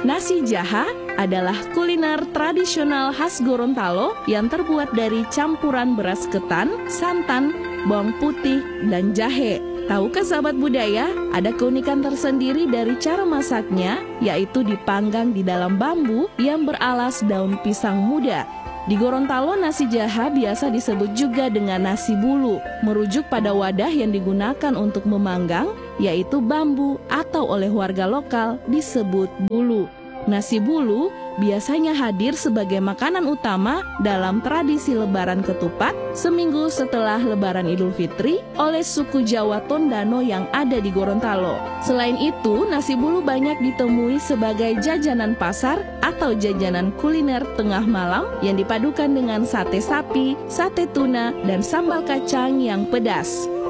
Nasi jaha adalah kuliner tradisional khas Gorontalo yang terbuat dari campuran beras ketan, santan, bawang putih, dan jahe. Tahukah sahabat budaya, ada keunikan tersendiri dari cara masaknya, yaitu dipanggang di dalam bambu yang beralas daun pisang muda. Di Gorontalo, nasi jaha biasa disebut juga dengan nasi bulu, merujuk pada wadah yang digunakan untuk memanggang, yaitu bambu atau oleh warga lokal disebut bulu. Nasi bulu biasanya hadir sebagai makanan utama dalam tradisi Lebaran Ketupat seminggu setelah Lebaran Idul Fitri oleh suku Jawa Tondano yang ada di Gorontalo. Selain itu, nasi bulu banyak ditemui sebagai jajanan pasar atau jajanan kuliner tengah malam yang dipadukan dengan sate sapi, sate tuna, dan sambal kacang yang pedas.